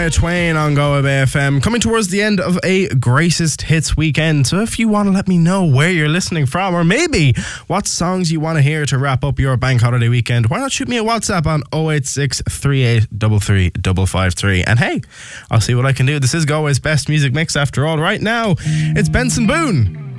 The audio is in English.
Twain on Go Away FM, coming towards the end of a greatest hits weekend. So if you want to let me know where you're listening from, or maybe what songs you want to hear to wrap up your bank holiday weekend, why not shoot me a WhatsApp on 086 3833 553. And hey, I'll see what I can do. This is Galway's best music mix after all. Right now, it's Benson Boone.